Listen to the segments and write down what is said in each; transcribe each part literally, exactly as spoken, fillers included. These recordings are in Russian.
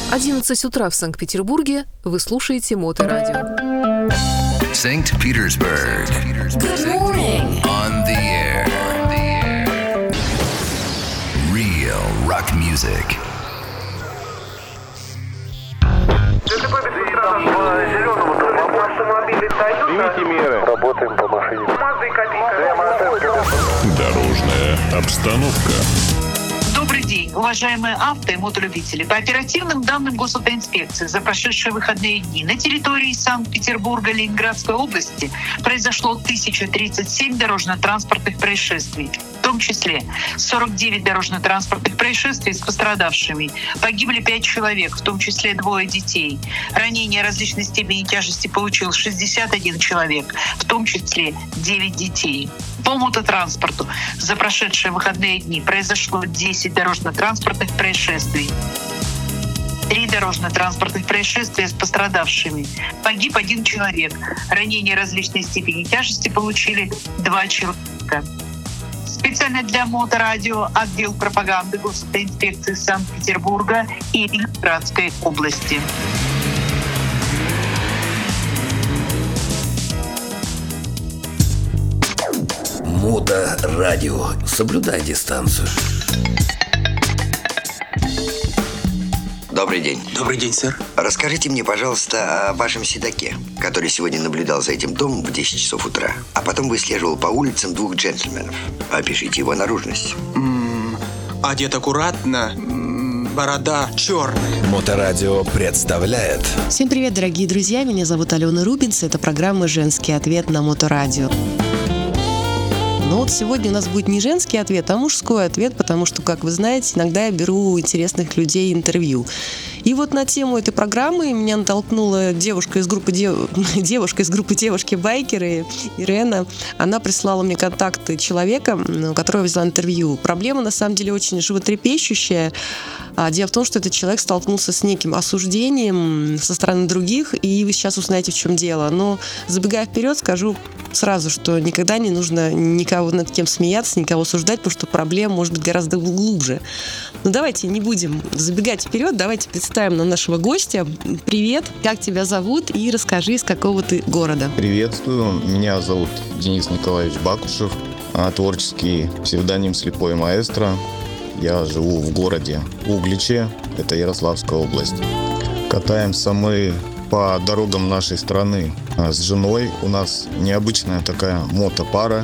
одиннадцать утра в Санкт-Петербурге. Вы слушаете Моторадио. Санкт-Петербург. Good morning. On the air. Real rock music. Примите меры. Работаем по машине. Дорожная обстановка. Добрый день, уважаемые авто- и мотолюбители. По оперативным данным Госавтоинспекции за прошедшие выходные дни на территории Санкт-Петербурга, Ленинградской области произошло тысяча тридцать семь дорожно-транспортных происшествий, в том числе сорок девять дорожно-транспортных происшествий с пострадавшими. Погибли пять человек, в том числе двое детей. Ранения различной степени тяжести получил шестьдесят один человек, в том числе девять детей. По мототранспорту за прошедшие выходные дни произошло десять дорожно-транспортных происшествий. Три дорожно-транспортных происшествия с пострадавшими. Погиб один человек. Ранения различной степени тяжести получили два человека. Специально для Моторадио отдел пропаганды Госавтоинспекции Санкт-Петербурга и Ленинградской области. Моторадио. Соблюдай дистанцию. Добрый день. Добрый день, сэр. Расскажите мне, пожалуйста, о вашем седаке, который сегодня наблюдал за этим домом в десять часов утра, а потом выслеживал по улицам двух джентльменов. Опишите его наружность. М-м, одет аккуратно, м-м, борода черная. Моторадио представляет. Всем привет, дорогие друзья. Меня зовут Алена Рубинс. Это программа «Женский ответ» на Моторадио. Но вот сегодня у нас будет не женский ответ, а мужской ответ, потому что, как вы знаете, иногда я беру интересных людей интервью. И вот на тему этой программы меня натолкнула девушка из группы дев... девушка из группы девушки-байкеры Ирена. Она прислала мне контакты человека, у которого я взяла интервью. Проблема, на самом деле, очень животрепещущая. Дело в том, что этот человек столкнулся с неким осуждением со стороны других, и вы сейчас узнаете, в чем дело. Но, забегая вперед, скажу сразу, что никогда не нужно никого над кем смеяться, никого осуждать, потому что проблема может быть гораздо глубже. Но давайте не будем забегать вперед, давайте представим на нашего гостя. Привет, как тебя зовут и расскажи, из какого ты города. Приветствую, меня зовут Денис Николаевич Бакушев, творческий псевдоним «Слепой маэстро». Я живу в городе Угличе, это Ярославская область. Катаемся мы по дорогам нашей страны с женой. У нас необычная такая мотопара.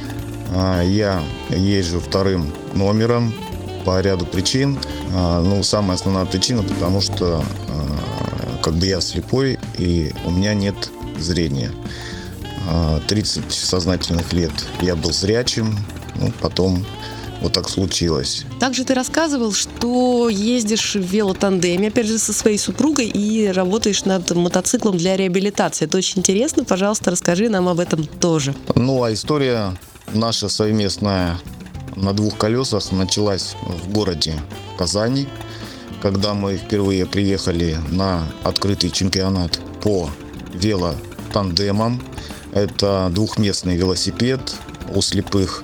Я езжу вторым номером по ряду причин. Ну, самая основная причина, потому что как бы я слепой и у меня нет зрения. тридцать сознательных лет я был зрячим, ну, потом вот так случилось. Также ты рассказывал, что ездишь в велотандеме, опять же, со своей супругой и работаешь над мотоциклом для реабилитации. Это очень интересно. Пожалуйста, расскажи нам об этом тоже. Ну, а история наша совместная на двух колесах началась в городе Казани, когда мы впервые приехали на открытый чемпионат по велотандемам. Это двухместный велосипед у слепых.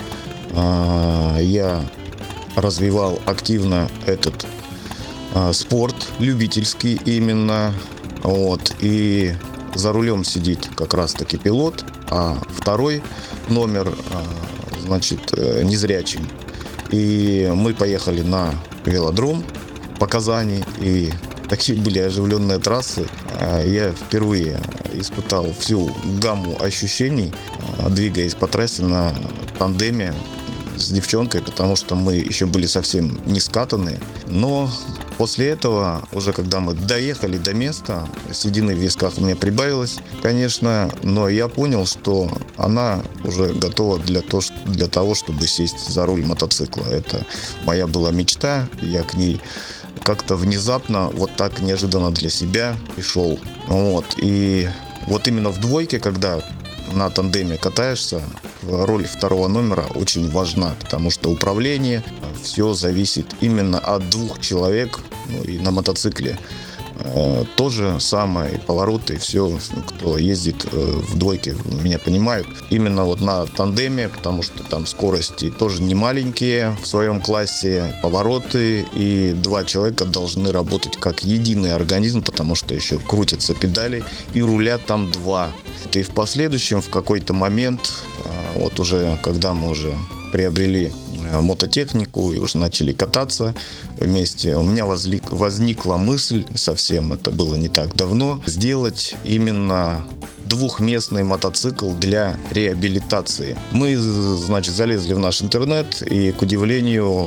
Я развивал активно этот спорт, любительский именно. Вот. И за рулем сидит как раз-таки пилот, а второй номер, значит, незрячий. И мы поехали на велодром по Казани, и такие были оживленные трассы. Я впервые испытал всю гамму ощущений, двигаясь по трассе на тандеме с девчонкой, потому что мы еще были совсем не скатанные. Но после этого, уже когда мы доехали до места, седины в висках у меня прибавилось, конечно, но я понял, что она уже готова для, то, для того, чтобы сесть за руль мотоцикла. Это моя была мечта, я к ней как-то внезапно, вот так неожиданно для себя пришел. Вот. И вот именно в двойке, когда на тандеме катаешься, роль второго номера очень важна, потому что управление, все зависит именно от двух человек. Ну, и на мотоцикле То же самое, повороты, все, кто ездит в двойке, меня понимают. Именно вот на тандеме, потому что там скорости тоже не маленькие в своем классе, повороты, и два человека должны работать как единый организм, потому что еще крутятся педали, и руля там два. И в последующем, в какой-то момент, вот уже, когда мы уже приобрели мототехнику и уже начали кататься вместе, у меня возник, возникла мысль, совсем это было не так давно, сделать именно двухместный мотоцикл для реабилитации. Мы, значит, залезли в наш интернет, и, к удивлению,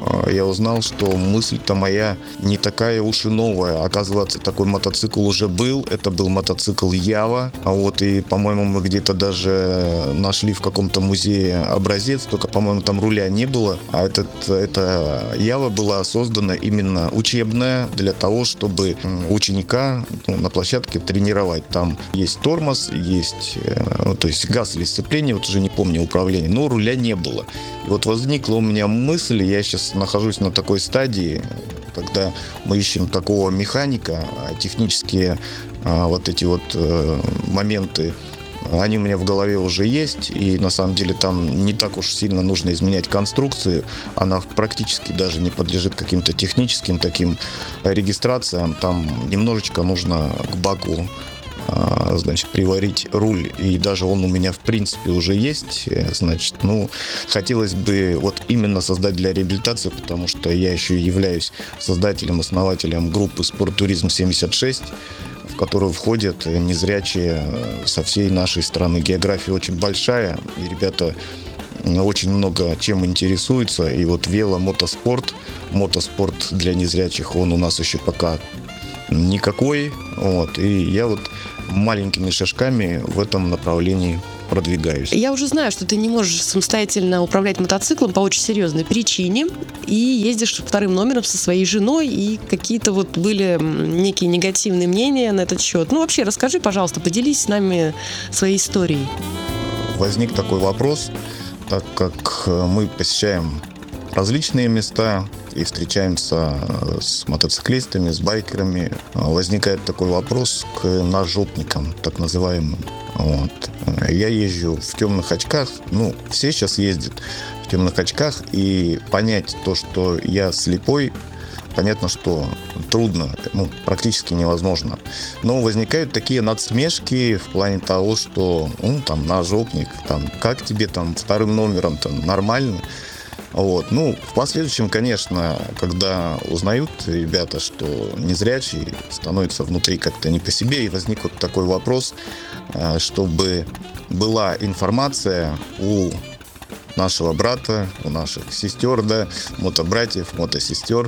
я узнал, что мысль-то моя не такая уж и новая. Оказывается, такой мотоцикл уже был. Это был мотоцикл Ява. А вот и, по-моему, мы где-то даже нашли в каком-то музее образец, только, по-моему, там руля не было. А этот, эта Ява была создана именно учебная для того, чтобы ученика, ну, на площадке тренировать. Там есть тормоз, есть, ну, то есть газ или сцепление, вот уже не помню управление, но руля не было. И вот возникла у меня мысль, я сейчас нахожусь на такой стадии, когда мы ищем такого механика, технические а, вот эти вот а, моменты, они у меня в голове уже есть, и на самом деле там не так уж сильно нужно изменять конструкцию, она практически даже не подлежит каким-то техническим таким регистрациям, там немножечко нужно к баку, значит, приварить руль, и даже он у меня в принципе уже есть, значит, ну, хотелось бы вот именно создать для реабилитации, потому что я еще являюсь создателем, основателем группы «Спорттуризм семьдесят шесть», в которую входят незрячие со всей нашей страны. География очень большая, и ребята очень много чем интересуются, и вот вело-мотоспорт, мотоспорт для незрячих, он у нас еще пока никакой, вот, и я вот маленькими шажками в этом направлении продвигаюсь. Я уже знаю, что ты не можешь самостоятельно управлять мотоциклом по очень серьезной причине, и ездишь вторым номером со своей женой, и какие-то вот были некие негативные мнения на этот счет. Ну, вообще, расскажи, пожалуйста, поделись с нами своей историей. Возник такой вопрос, так как мы посещаем различные места и встречаемся с мотоциклистами, с байкерами, возникает такой вопрос к ножопникам, так называемым. Вот. Я езжу в темных очках, ну, все сейчас ездят в темных очках, и понять то, что я слепой, понятно, что трудно, ну, практически невозможно. Но возникают такие надсмешки в плане того, что, ну, там, ножопник, там, как тебе там вторым номером, там, нормально. Вот. Ну, в последующем, конечно, когда узнают ребята, что незрячий, становится внутри как-то не по себе, и возник вот такой вопрос, чтобы была информация у нашего брата, у наших сестер, да, мотобратьев, мотосестер,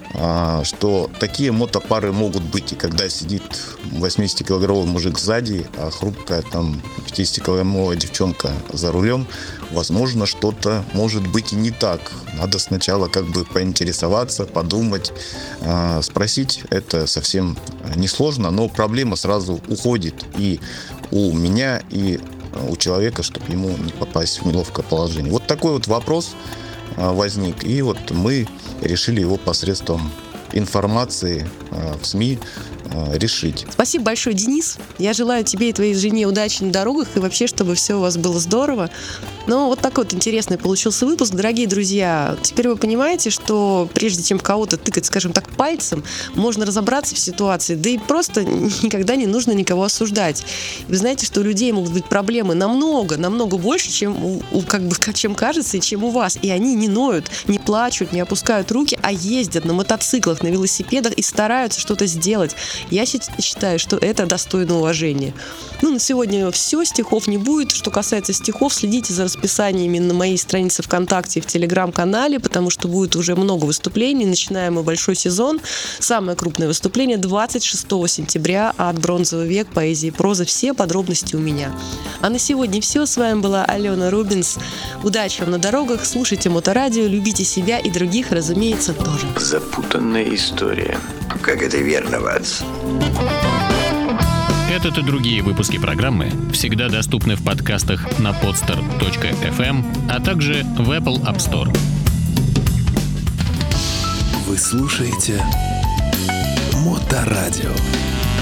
что такие мотопары могут быть, и когда сидит восьмидесятикилограммовый мужик сзади, а хрупкая там пятидесятикилограммовая девчонка за рулем, возможно, что-то может быть и не так. Надо сначала как бы поинтересоваться, подумать, спросить. Это совсем несложно, но проблема сразу уходит и у меня, и у человека, чтобы ему не попасть в неловкое положение. Вот такой вот вопрос возник, и вот мы решили его посредством информации в СМИ решить. Спасибо большое, Денис. Я желаю тебе и твоей жене удачи на дорогах, и вообще, чтобы все у вас было здорово. Ну, вот такой вот интересный получился выпуск. Дорогие друзья, теперь вы понимаете, что прежде чем кого-то тыкать, скажем так, пальцем, можно разобраться в ситуации, да и просто никогда не нужно никого осуждать. Вы знаете, что у людей могут быть проблемы намного, намного больше, чем, у, у, как бы, чем кажется, и чем у вас. И они не ноют, не плачут, не опускают руки, а ездят на мотоциклах, на велосипедах и стараются что-то сделать. Я считаю, что это достойно уважения. Ну, на сегодня все, стихов не будет. Что касается стихов, следите за расписаниями на моей странице ВКонтакте и в Телеграм-канале, потому что будет уже много выступлений. Начинаем мы большой сезон. Самое крупное выступление двадцать шестого сентября от «Бронзовый век», поэзии и прозы. Все подробности у меня. А на сегодня все. С вами была Алена Рубинс. Удачи вам на дорогах. Слушайте Моторадио, любите себя и других, разумеется, тоже. Запутанная история. Как это верно, Ватс? Этот и другие выпуски программы всегда доступны в подкастах на подстер точка эф эм, а также в Apple App Store. Вы слушаете Моторадио. Моторадио.